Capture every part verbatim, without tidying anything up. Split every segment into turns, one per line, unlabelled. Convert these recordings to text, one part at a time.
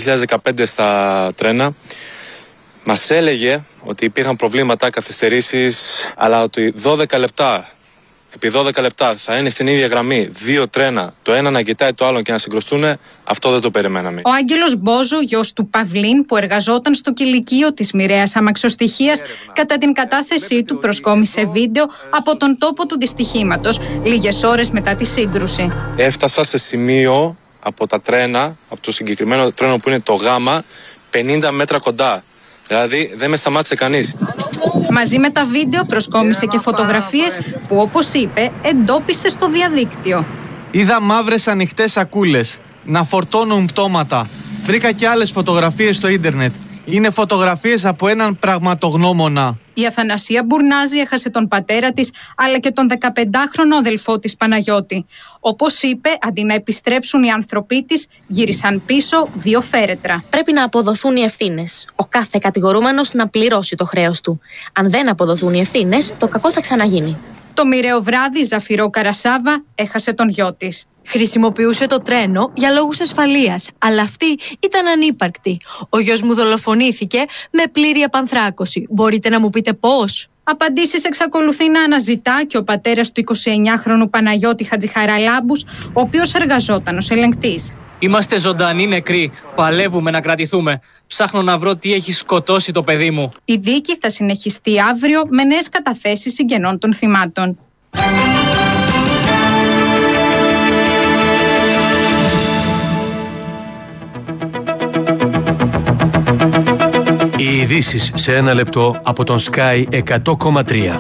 χιλιάδες δεκαπέντε στα τρένα. Μας έλεγε ότι υπήρχαν προβλήματα, καθυστερήσεις, αλλά ότι δώδεκα λεπτά, επί δώδεκα λεπτά θα είναι στην ίδια γραμμή δύο τρένα, το ένα να κοιτάει το άλλο και να συγκρουστούν, αυτό δεν το περιμέναμε.
Ο Άγγελος Μπόζο, γιος του Παυλίν, που εργαζόταν στο κηλικείο της μοιραίας αμαξοστοιχείας, κατά την κατάθεσή του προσκόμισε βίντεο από τον τόπο του δυστυχήματος, λίγες ώρες μετά τη σύγκρουση.
Έφτασα σε σημείο από τα τρένα, από το συγκεκριμένο τρένο που είναι το Γάμα, πενήντα μέτρα κοντά. Δηλαδή δεν με σταμάτησε κανείς.
Μαζί με τα βίντεο προσκόμισε και φωτογραφίες που, όπως είπε, εντόπισε στο διαδίκτυο.
Είδα μαύρες ανοιχτές σακούλες να φορτώνουν πτώματα. Βρήκα και άλλες φωτογραφίες στο ίντερνετ. Είναι φωτογραφίες από έναν πραγματογνώμονα.
Η Αθανασία Μπουρνάζη έχασε τον πατέρα της, αλλά και τον δεκαπεντάχρονο αδελφό της Παναγιώτη. Όπως είπε, αντί να επιστρέψουν οι άνθρωποι της, γύρισαν πίσω δύο φέρετρα.
Πρέπει να αποδοθούν οι ευθύνες. Ο κάθε κατηγορούμενος να πληρώσει το χρέος του. Αν δεν αποδοθούν οι ευθύνες, το κακό θα ξαναγίνει.
Το μοιραίο βράδυ, Ζαφυρό Καρασάβα έχασε τον γιο της.
Χρησιμοποιούσε το τρένο για λόγους ασφαλείας, αλλά αυτή ήταν ανύπαρκτη. Ο γιος μου δολοφονήθηκε με πλήρη απανθράκωση. Μπορείτε να μου πείτε πώς?
Απαντήσεις εξακολουθεί να αναζητά και ο πατέρας του εικοσιεννιάχρονου Παναγιώτη Χατζιχαραλάμπους, ο οποίος εργαζόταν ως ελεγκτής.
Είμαστε ζωντανοί νεκροί. Παλεύουμε να κρατηθούμε. Ψάχνω να βρω τι έχει σκοτώσει το παιδί μου.
Η δίκη θα συνεχιστεί αύριο με νέες καταθέσεις συγγενών των θυμάτων.
Οι ειδήσεις σε ένα λεπτό από τον Sky εκατό κόμμα τρία.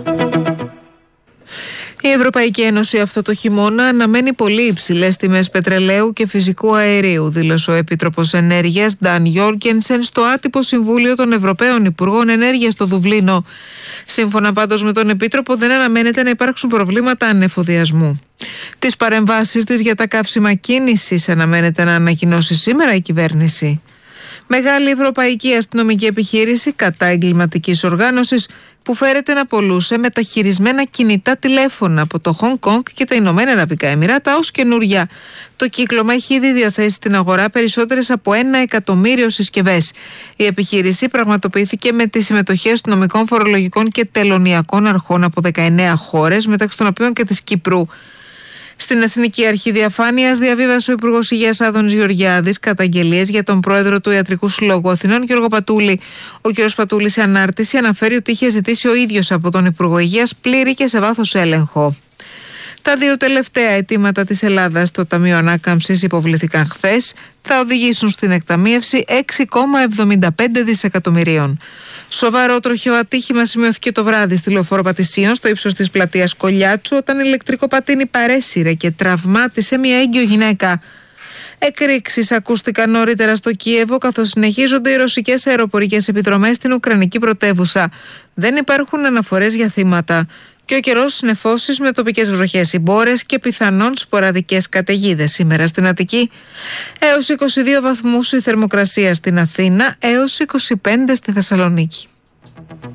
Η Ευρωπαϊκή Ένωση αυτό το χειμώνα αναμένει πολύ υψηλές τιμές πετρελαίου και φυσικού αερίου, δήλωσε ο Επίτροπος Ενέργειας Νταν Γιόργενσεν στο άτυπο Συμβούλιο των Ευρωπαίων Υπουργών Ενέργειας στο Δουβλίνο. Σύμφωνα πάντως με τον Επίτροπο, δεν αναμένεται να υπάρξουν προβλήματα ανεφοδιασμού. Τις παρεμβάσεις της για τα καύσιμα κίνησης αναμένεται να ανακοινώσει σήμερα η κυβέρνηση. Μεγάλη ευρωπαϊκή αστυνομική επιχείρηση κατά εγκληματικής οργάνωσης που φέρεται να πωλούσε μεταχειρισμένα κινητά τηλέφωνα από το Χονγκ Κονγκ και τα Ηνωμένα Αραβικά Εμιράτα ως καινούρια. Το κύκλωμα έχει ήδη διαθέσει στην αγορά περισσότερες από ένα εκατομμύριο συσκευές. Η επιχείρηση πραγματοποιήθηκε με τη συμμετοχή αστυνομικών, φορολογικών και τελωνειακών αρχών από δεκαεννέα χώρες, μεταξύ των οποίων και της Κύπρου. Στην Εθνική Αρχή Διαφάνειας διαβίβασε ο Υπουργός Υγείας Άδωνης Γεωργιάδης καταγγελίες για τον πρόεδρο του Ιατρικού Συλλόγου Αθηνών, Γιώργο Πατούλη. Ο κ. Πατούλης σε ανάρτηση αναφέρει ότι είχε ζητήσει ο ίδιος από τον Υπουργό Υγείας πλήρη και σε βάθος έλεγχο. Τα δύο τελευταία αιτήματα της Ελλάδας στο Ταμείο Ανάκαμψης υποβληθήκαν χθες, θα οδηγήσουν στην εκταμείευση έξι κόμμα εβδομήντα πέντε δισεκατομμυρίων. Σοβαρό τροχαίο ατύχημα σημειώθηκε το βράδυ στη λεωφόρο Πατησίων στο ύψος της πλατείας Κολιάτσου, όταν ηλεκτρικό πατίνι παρέσυρε και τραυμάτισε μια έγκυο γυναίκα. Εκρήξεις ακούστηκαν νωρίτερα στο Κίεβο, καθώς συνεχίζονται οι ρωσικές αεροπορικές επιδρομές στην Ουκρανική πρωτεύουσα. Δεν υπάρχουν αναφορές για θύματα. Και ο καιρός νεφώσεις με τοπικές βροχές, συμπόρες και πιθανόν σποραδικές καταιγίδες σήμερα στην Αττική. Έως είκοσι δύο βαθμούς η θερμοκρασία στην Αθήνα, έως είκοσι πέντε στη Θεσσαλονίκη.